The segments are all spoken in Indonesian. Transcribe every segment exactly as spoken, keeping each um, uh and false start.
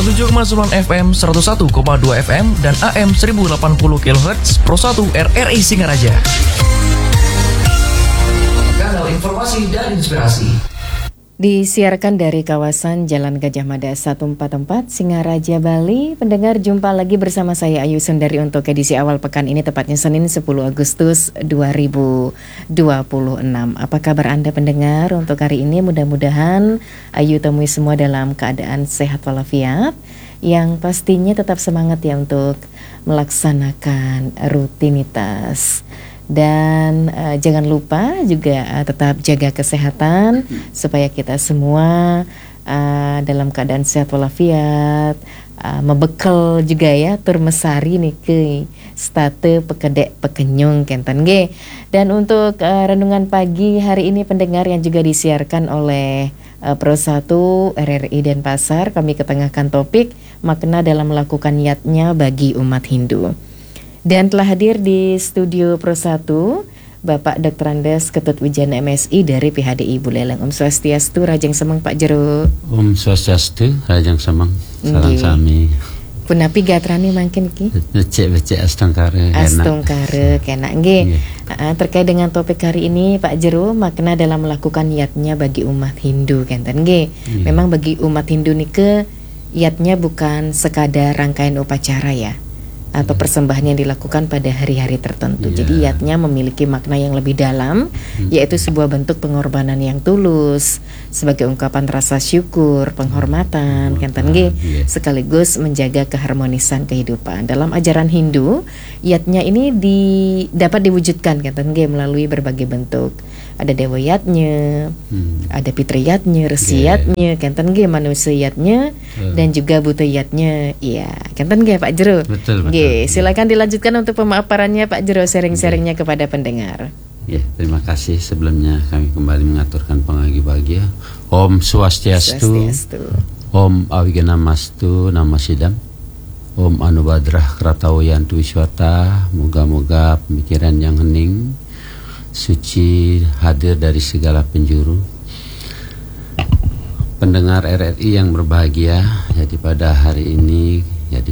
tujuh koma sembilan F M, seratus satu koma dua F M, dan A M seribu delapan puluh kilohertz Pro satu R R I Singaraja. Kanal informasi dan inspirasi. Disiarkan dari kawasan Jalan Gajah Mada seratus empat puluh empat, Singaraja, Bali. Pendengar, jumpa lagi bersama saya Ayu Sundari untuk edisi awal pekan ini, tepatnya Senin sepuluh Agustus dua ribu dua puluh enam. Apa kabar Anda pendengar untuk hari ini? Mudah-mudahan Ayu temui semua dalam keadaan sehat walafiat, yang pastinya tetap semangat ya untuk melaksanakan rutinitas. Dan uh, jangan lupa juga uh, tetap jaga kesehatan supaya kita semua uh, dalam keadaan sehat walafiat, uh, membekal juga ya tur mesari nih ke state pekedek pekenyung kenten ge. Dan untuk uh, renungan pagi hari ini pendengar yang juga disiarkan oleh uh, Pro satu R R I Denpasar, kami ketengahkan topik makna dalam melakukan niatnya bagi umat Hindu. Dan telah hadir di studio Pro satu Bapak Doktor Andes Ketut Wijana M Si dari P H D I Buleleng. Om Swastiastu, Rajang Semang Pak Jero. Om Swastiastu, Rajang Semang. Salam sami. Punapi gatrani mangkin ki? Becek-becek astungkare. Astungkare kena nggih. Uh, terkait dengan topik hari ini Pak Jero, makna dalam melakukan niatnya bagi umat Hindu kenten nggih. Memang bagi umat Hindu nike niatnya bukan sekadar rangkaian upacara ya, atau persembahan yang dilakukan pada hari-hari tertentu. Yeah. Jadi niatnya memiliki makna yang lebih dalam, hmm. yaitu sebuah bentuk pengorbanan yang tulus sebagai ungkapan rasa syukur, penghormatan, oh, kenten nggih, yeah. sekaligus menjaga keharmonisan kehidupan. Dalam ajaran Hindu, niatnya ini di, dapat diwujudkan kenten nggih melalui berbagai bentuk. Ada dewa yatnya, hmm. ada pitri yatnya, resi yatnya, yeah. kenten nggih, manusia yatnya, uh. dan juga buta yatnya. Iya, kenten nggih Pak Jero. Betul, betul. Oke, silakan dilanjutkan untuk pemaparannya Pak Jero, sharing-sharingnya kepada pendengar. Ya, terima kasih. Sebelumnya kami kembali mengaturkan pangagi bahagia. Om Swastiastu, Swastiastu. Om Awiganamastu Namasidam, Om Anubadrah Kratawayantu Wiswata. Moga-moga pemikiran yang hening, suci hadir dari segala penjuru. Pendengar R R I yang berbahagia, jadi pada hari ini, jadi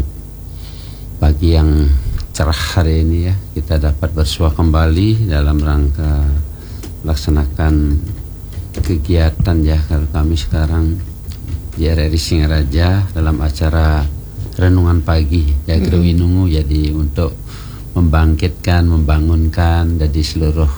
pagi yang cerah hari ini ya, kita dapat bersua kembali dalam rangka melaksanakan kegiatan ya. Kalau kami sekarang di R R I Singaraja dalam acara renungan pagi ya, Grewinungu, mm-hmm. jadi untuk membangkitkan, membangunkan dari seluruh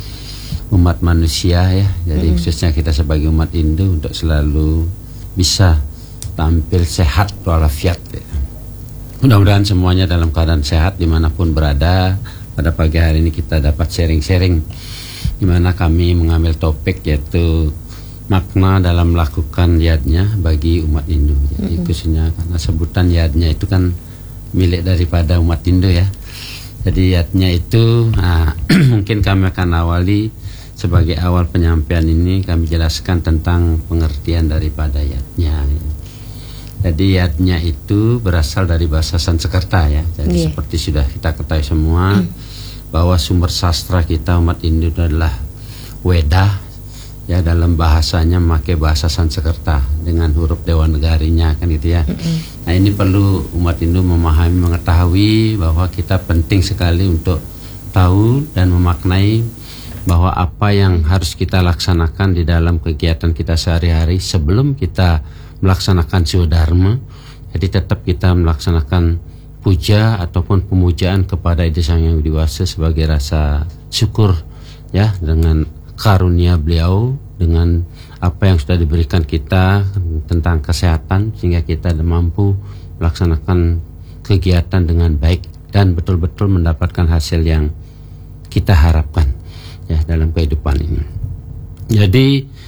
umat manusia ya, jadi mm-hmm. khususnya kita sebagai umat Hindu untuk selalu bisa tampil sehat walafiat ya. Mudah-mudahan semuanya dalam keadaan sehat dimanapun berada. Pada pagi hari ini kita dapat sharing-sharing di mana kami mengambil topik yaitu makna dalam melakukan yadnya bagi umat Hindu. Jadi mm-hmm. khususnya karena sebutan yadnya itu kan milik daripada umat Hindu ya. Jadi yadnya itu nah, mungkin kami akan awali sebagai awal penyampaian ini, kami jelaskan tentang pengertian daripada yadnya ya. Jadi yadnya itu berasal dari bahasa Sanskerta ya. Jadi yeah. seperti sudah kita ketahui semua mm. bahwa sumber sastra kita umat Hindu adalah Weda ya, dalam bahasanya memakai bahasa Sanskerta dengan huruf Dewanagarinya kan gitu ya. Mm-hmm. Nah ini perlu umat Hindu memahami, mengetahui bahwa kita penting sekali untuk tahu dan memaknai bahwa apa yang harus kita laksanakan di dalam kegiatan kita sehari-hari sebelum kita melaksanakan Siwadharma. Jadi tetap kita melaksanakan puja ataupun pemujaan kepada Ida Sang Yang Widi Wasa sebagai rasa syukur ya, dengan karunia beliau, dengan apa yang sudah diberikan kita tentang kesehatan sehingga kita mampu melaksanakan kegiatan dengan baik dan betul-betul mendapatkan hasil yang kita harapkan ya dalam kehidupan ini. Jadi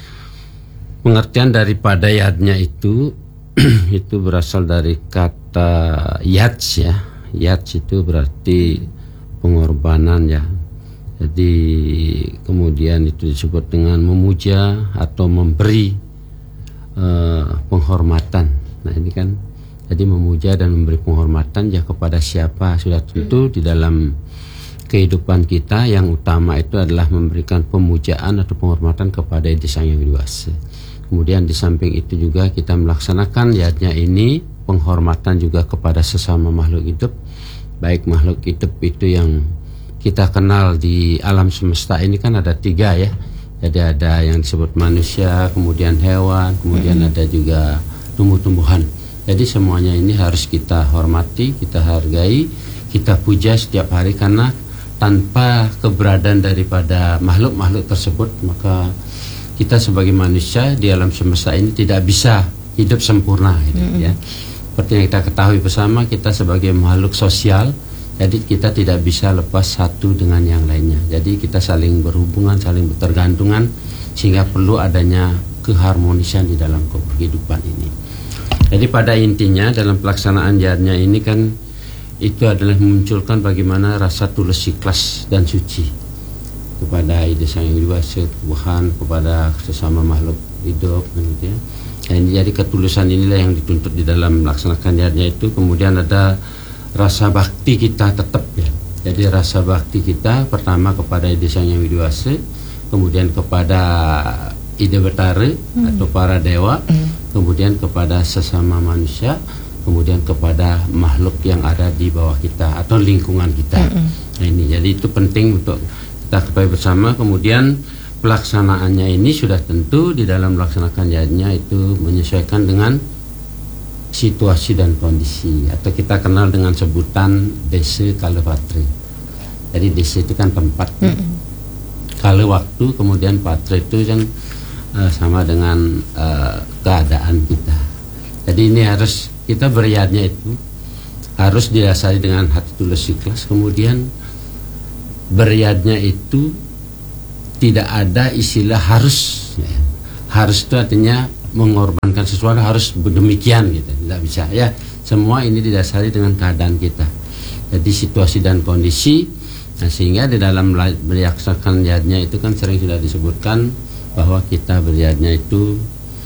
pengertian daripada yadnya itu itu berasal dari kata yats ya. Yats itu berarti pengorbanan ya. Jadi kemudian itu disebut dengan memuja atau memberi uh, penghormatan. Nah ini kan jadi memuja dan memberi penghormatan ya kepada siapa, sudah tentu di dalam kehidupan kita yang utama itu adalah memberikan pemujaan atau penghormatan kepada Ida Sang Yang Widi Wasa. Kemudian di samping itu juga kita melaksanakan yadnya ini penghormatan juga kepada sesama makhluk hidup, baik makhluk hidup itu yang kita kenal di alam semesta ini kan ada tiga ya. Jadi ada yang disebut manusia, kemudian hewan, kemudian hmm. ada juga tumbuh-tumbuhan. Jadi semuanya ini harus kita hormati, kita hargai, kita puja setiap hari, karena tanpa keberadaan daripada makhluk-makhluk tersebut maka kita sebagai manusia di alam semesta ini tidak bisa hidup sempurna gitu, hmm. ya. Seperti yang kita ketahui bersama, kita sebagai makhluk sosial, jadi kita tidak bisa lepas satu dengan yang lainnya. Jadi kita saling berhubungan, saling bertergantungan, sehingga perlu adanya keharmonisan di dalam kehidupan ini. Jadi pada intinya dalam pelaksanaan jihadnya ini kan itu adalah memunculkan bagaimana rasa tulus ikhlas dan suci kepada ide Sang Yang Widi Wasa, Tuhan, kepada sesama makhluk hidup, gitu ya. Dan jadi ketulusan inilah yang dituntut di dalam melaksanakan jihadnya itu. Kemudian ada rasa bakti kita tetap ya. Jadi rasa bakti kita pertama kepada ide Sang Yang Widi Wasa, kemudian kepada ide Betara hmm. atau para dewa, hmm. kemudian kepada sesama manusia, kemudian kepada makhluk yang ada di bawah kita atau lingkungan kita. Hmm. Nah ini jadi itu penting untuk kita ketahui bersama. Kemudian pelaksanaannya ini sudah tentu di dalam melaksanakan jihadnya itu menyesuaikan dengan situasi dan kondisi, atau kita kenal dengan sebutan desa kala patra. Jadi desa itu kan tempat, mm-hmm. kala waktu, kemudian patra itu kan uh, sama dengan uh, keadaan kita. Jadi ini harus kita beriadnya itu harus didasari dengan hati tulus ikhlas. Kemudian beriadnya itu tidak ada istilah harus, ya. Harus itu artinya mengorbankan sesuatu harus demikian gitu, tidak bisa ya. Semua ini didasari dengan keadaan kita, jadi situasi dan kondisi. Nah, sehingga di dalam melaksanakan jihadnya itu kan sering sudah disebutkan bahwa kita berjihadnya itu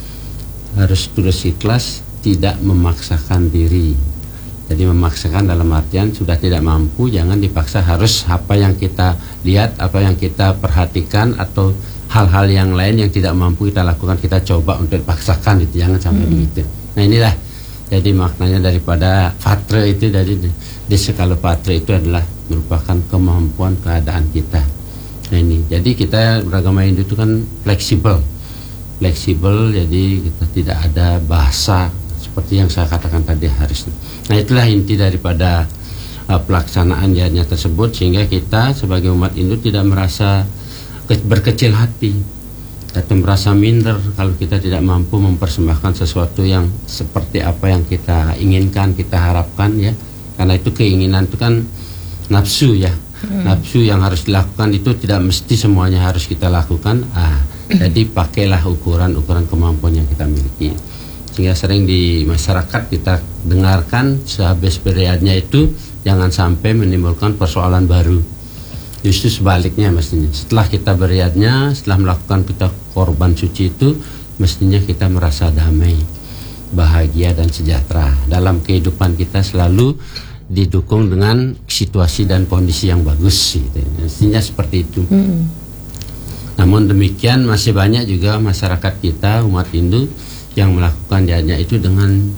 harus tulus ikhlas, tidak memaksakan diri. Jadi memaksakan dalam artian sudah tidak mampu, jangan dipaksa harus apa yang kita lihat, apa yang kita perhatikan, atau hal-hal yang lain yang tidak mampu kita lakukan kita coba untuk dipaksakan, itu jangan sampai mm-hmm. begitu. Nah inilah jadi maknanya daripada patra itu, dari desa kala patra itu adalah merupakan kemampuan keadaan kita. Nah ini jadi kita beragama Hindu itu kan fleksibel, fleksibel. Jadi kita tidak ada bahasa seperti yang saya katakan tadi harus. Nah itulah inti daripada uh, pelaksanaan jihadnya tersebut, sehingga kita sebagai umat Hindu tidak merasa berkecil hati atau merasa minder kalau kita tidak mampu mempersembahkan sesuatu yang seperti apa yang kita inginkan, kita harapkan ya. Karena itu keinginan itu kan nafsu ya, hmm. nafsu yang harus dilakukan itu tidak mesti semuanya harus kita lakukan. Ah, jadi pakailah ukuran-ukuran kemampuan yang kita miliki. Sehingga sering di masyarakat kita dengarkan sehabis beriadnya itu jangan sampai menimbulkan persoalan baru. Justru sebaliknya mestinya, setelah kita beriadnya, setelah melakukan kita korban suci itu, mestinya kita merasa damai, bahagia dan sejahtera. Dalam kehidupan kita selalu didukung dengan situasi dan kondisi yang bagus gitu. Mestinya seperti itu. Mm-hmm. Namun demikian masih banyak juga masyarakat kita, umat Hindu, yang melakukan jihadnya itu dengan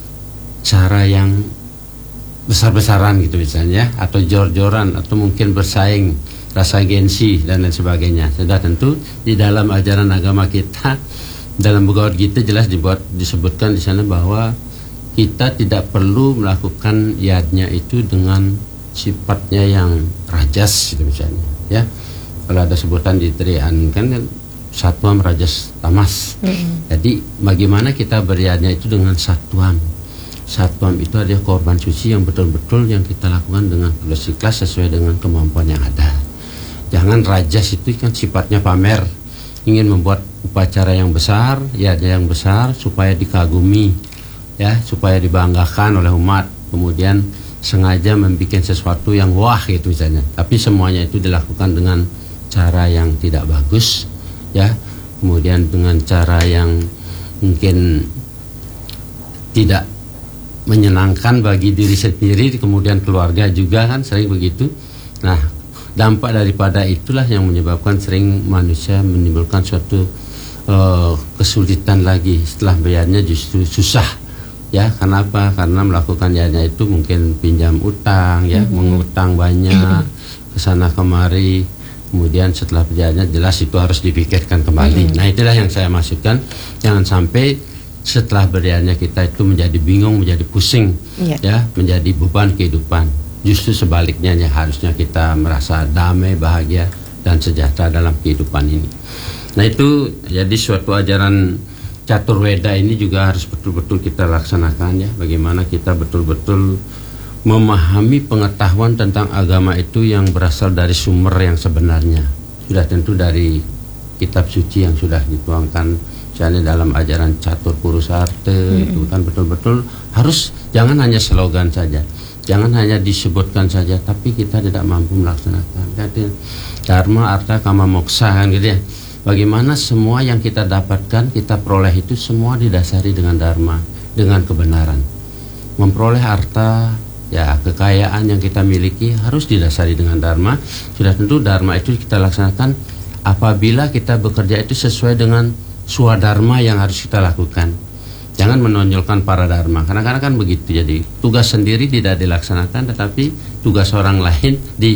cara yang besar-besaran gitu misalnya, atau jor-joran, atau mungkin bersaing, rasa gengsi dan lain sebagainya. Sudah tentu di dalam ajaran agama kita, dalam Bhagavad Gita jelas dibuat disebutkan di sana bahwa kita tidak perlu melakukan jihadnya itu dengan sifatnya yang rajas gitu misalnya ya. Kalau ada sebutan di Trian kan satuam rajas tamas. Mm-hmm. Jadi bagaimana kita berjihadnya itu dengan satuan. Satuan itu adalah korban suci yang betul-betul yang kita lakukan dengan tulus ikhlas sesuai dengan kemampuan yang ada. Jangan rajas itu kan sifatnya pamer, ingin membuat upacara yang besar, ya yang besar supaya dikagumi, ya supaya dibanggakan oleh umat. Kemudian sengaja membuat sesuatu yang wah gitu misalnya. Tapi semuanya itu dilakukan dengan cara yang tidak bagus, ya. Kemudian dengan cara yang mungkin tidak menyenangkan bagi diri sendiri, kemudian keluarga juga kan sering begitu. Nah, dampak daripada itulah yang menyebabkan sering manusia menimbulkan suatu uh, kesulitan lagi. Setelah bayarnya justru susah Ya, kenapa? Karena melakukannya itu mungkin pinjam utang, ya, mm-hmm. mengutang banyak, kesana kemari, kemudian setelah perjalanannya jelas itu harus dipikirkan kembali. Mm-hmm. Nah, itulah yang saya maksudkan, jangan sampai setelah berjalannya kita itu menjadi bingung, menjadi pusing, yeah. ya, menjadi beban kehidupan. Justru sebaliknya, ya, harusnya kita merasa damai, bahagia, dan sejahtera dalam kehidupan ini. Nah, itu jadi suatu ajaran Catur Weda ini juga harus betul-betul kita laksanakan, ya. Bagaimana kita betul-betul memahami pengetahuan tentang agama itu yang berasal dari sumber yang sebenarnya. Sudah tentu dari kitab suci yang sudah dituangkan, misalnya dalam ajaran Catur Purusarte, mm-hmm. itu kan betul-betul harus, jangan hanya slogan saja, jangan hanya disebutkan saja, tapi kita tidak mampu melaksanakan. Jadi Dharma, Artha, Kama, Moksa, kan gitu ya. Bagaimana semua yang kita dapatkan, kita peroleh itu semua didasari dengan dharma, dengan kebenaran. Memperoleh harta, ya, kekayaan yang kita miliki harus didasari dengan dharma. Sudah tentu dharma itu kita laksanakan apabila kita bekerja itu sesuai dengan swadharma yang harus kita lakukan. Jangan menonjolkan para dharma. Kadang-kadang kan begitu. Jadi tugas sendiri tidak dilaksanakan, tetapi tugas orang lain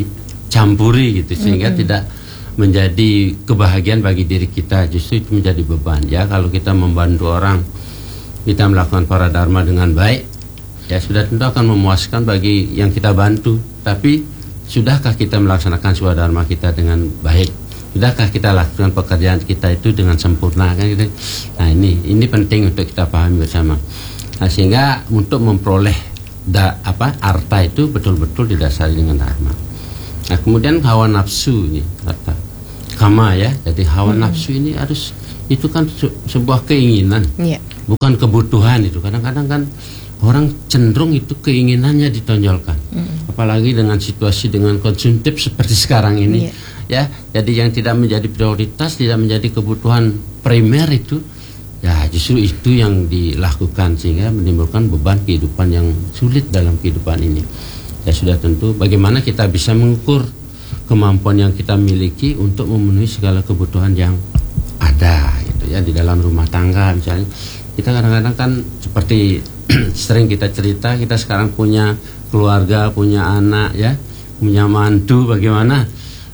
dicampuri gitu, sehingga mm-hmm. tidak menjadi kebahagiaan bagi diri kita, justru itu menjadi beban. Ya, kalau kita membantu orang, kita melakukan para dharma dengan baik, ya sudah tentu akan memuaskan bagi yang kita bantu. Tapi sudahkah kita melaksanakan swadharma kita dengan baik? Sudahkah kita lakukan pekerjaan kita itu dengan sempurna, kan gitu? Nah, ini ini penting untuk kita pahami bersama. Nah, sehingga untuk memperoleh da, apa arta itu betul-betul didasari dengan dharma. Nah, kemudian hawa nafsu ini kata kama, ya. Jadi hawa hmm. nafsu ini harus, itu kan se- sebuah keinginan, yeah. bukan kebutuhan. Itu kadang-kadang kan orang cenderung itu keinginannya ditonjolkan, hmm. apalagi dengan situasi dengan konsumtif seperti sekarang ini, yeah. ya. Jadi yang tidak menjadi prioritas, tidak menjadi kebutuhan primer itu, ya justru itu yang dilakukan, sehingga menimbulkan beban kehidupan yang sulit dalam kehidupan ini. Ya, sudah tentu bagaimana kita bisa mengukur kemampuan yang kita miliki untuk memenuhi segala kebutuhan yang ada, gitu ya, di dalam rumah tangga misalnya. Kita kadang-kadang kan seperti sering kita cerita, kita sekarang punya keluarga, punya anak, ya, punya mantu. Bagaimana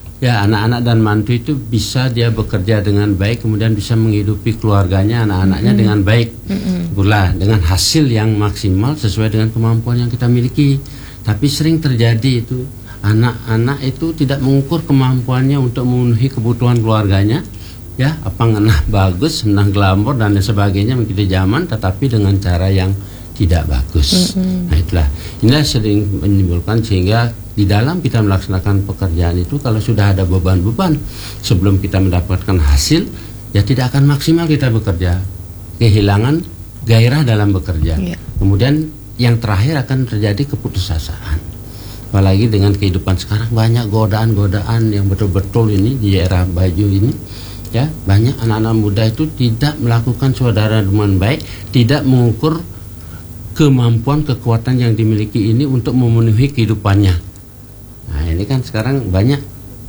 ya anak-anak dan mantu itu bisa dia bekerja dengan baik, kemudian bisa menghidupi keluarganya, anak-anaknya mm-hmm. dengan baik, mm-hmm. pula dengan hasil yang maksimal sesuai dengan kemampuan yang kita miliki. Tapi sering terjadi itu anak-anak itu tidak mengukur kemampuannya untuk memenuhi kebutuhan keluarganya, ya, apa ngenah bagus, ngenah glamor dan sebagainya mengikuti zaman, tetapi dengan cara yang tidak bagus. Mm-hmm. Nah, itulah ini sering menimbulkan, sehingga di dalam kita melaksanakan pekerjaan itu, kalau sudah ada beban-beban sebelum kita mendapatkan hasil, ya tidak akan maksimal kita bekerja, kehilangan gairah dalam bekerja. Yeah. Kemudian yang terakhir akan terjadi keputusasaan. Apalagi dengan kehidupan sekarang banyak godaan-godaan yang betul-betul ini di era baju ini, ya, banyak anak-anak muda itu tidak melakukan swadharma dengan baik, tidak mengukur kemampuan kekuatan yang dimiliki ini untuk memenuhi kehidupannya. Nah, ini kan sekarang banyak,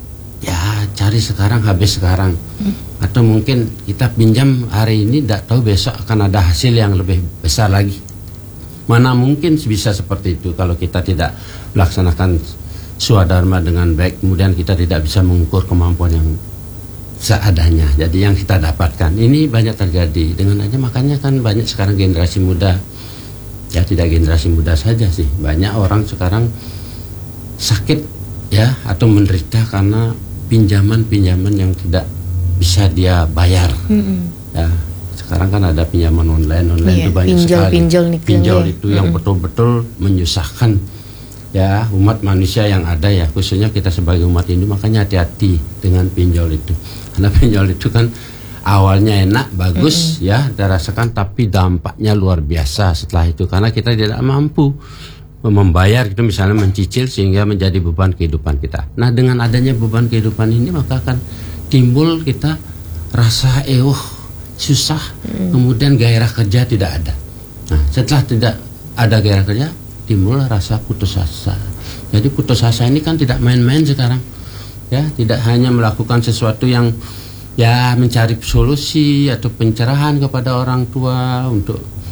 ya, cari sekarang habis sekarang, hmm. atau mungkin kita pinjam hari ini, tidak tahu besok akan ada hasil yang lebih besar lagi. Mana mungkin bisa seperti itu kalau kita tidak melaksanakan swadharma dengan baik, kemudian kita tidak bisa mengukur kemampuan yang seadanya. Jadi yang kita dapatkan ini banyak terjadi dengan aja, makanya kan banyak sekarang generasi muda, ya, tidak generasi muda saja sih, banyak orang sekarang sakit, ya, atau menderita karena pinjaman-pinjaman yang tidak bisa dia bayar. Mm-hmm. Ya. Sekarang kan ada pinjaman online, online iya, itu banyak pinjol, sekali. Pinjol, pinjol itu mm-hmm. yang betul-betul menyusahkan, ya, umat manusia yang ada, ya, khususnya kita sebagai umat Hindu. Makanya hati-hati dengan pinjol itu, karena pinjol itu kan awalnya enak, bagus, mm-hmm. ya, dirasakan, tapi dampaknya luar biasa setelah itu, karena kita tidak mampu membayar, itu misalnya mencicil, sehingga menjadi beban kehidupan kita. Nah, dengan adanya beban kehidupan ini, maka akan timbul kita rasa euh, susah, hmm. kemudian gairah kerja tidak ada. Nah, setelah tidak ada gairah kerja, timbul rasa putus asa. Jadi putus asa ini kan tidak main-main sekarang, ya, tidak hanya melakukan sesuatu yang, ya, mencari solusi atau pencerahan kepada orang tua untuk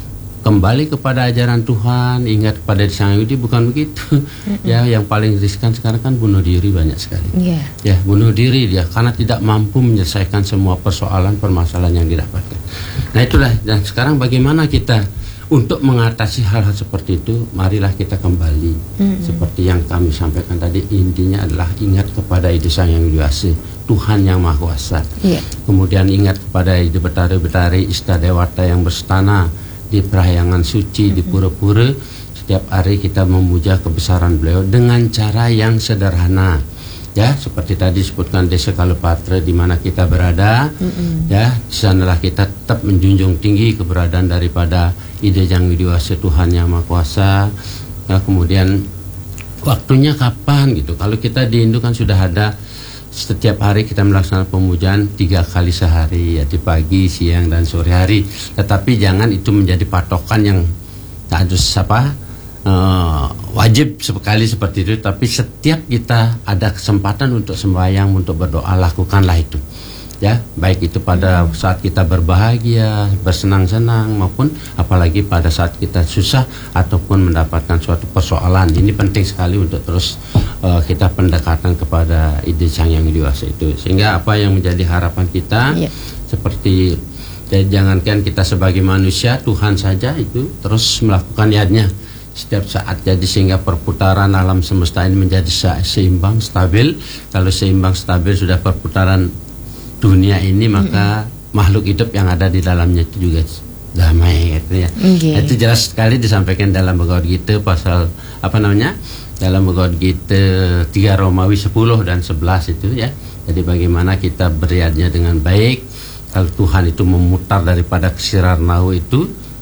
kembali kepada ajaran Tuhan, ingat kepada Sang Hyang Widi, bukan begitu. Mm-hmm. Ya, yang paling riskan sekarang kan bunuh diri banyak sekali. Yeah. Ya, bunuh diri dia karena tidak mampu menyelesaikan semua persoalan permasalahan yang didapatkan. Nah itulah, dan sekarang bagaimana kita untuk mengatasi hal-hal seperti itu, marilah kita kembali. Mm-hmm. Seperti yang kami sampaikan tadi, intinya adalah ingat kepada ide Sang Hyang Widi Wase, Tuhan yang Maha Kuasa. Yeah. Kemudian ingat kepada ide betari-betari Istadewata yang berstana di perahyangan suci, mm-hmm. di pura-pura. Setiap hari kita memuja kebesaran beliau dengan cara yang sederhana. Ya, seperti tadi disebutkan Desa Kalupatra di mana kita berada. Mm-hmm. Ya, di sanalah kita tetap menjunjung tinggi keberadaan daripada ide Sang Hyang Widi Wase, Tuhan yang Maha Kuasa. Ya, kemudian waktunya kapan gitu. Kalau kita di Hindu kan sudah ada setiap hari kita melaksanakan pemujaan tiga kali sehari, ya di pagi, siang, dan sore hari. Tetapi jangan itu menjadi patokan yang harus apa uh, wajib sekali seperti itu. Tapi setiap kita ada kesempatan untuk sembahyang, untuk berdoa, lakukanlah itu. Ya, baik itu pada saat kita berbahagia, bersenang-senang, maupun apalagi pada saat kita susah ataupun mendapatkan suatu persoalan. Ini penting sekali untuk terus uh, kita pendekatan kepada ide Sang Hyang Widi Wase itu. Sehingga apa yang menjadi harapan kita, yeah. seperti ya, jangankan kita sebagai manusia, Tuhan saja itu terus melakukan niatnya setiap saat. Jadi sehingga perputaran alam semesta ini menjadi seimbang, stabil. Kalau seimbang, stabil, sudah perputaran dunia ini, maka mm-hmm. makhluk hidup yang ada di dalamnya itu juga damai gitu ya. Okay. Itu jelas sekali disampaikan dalam Bhagavad Gita pasal apa namanya? Dalam Bhagavad Gita tiga Romawi sepuluh dan sebelas itu ya. Jadi bagaimana kita beriadnya dengan baik. Kalau Tuhan itu memutar daripada Ksirarnau itu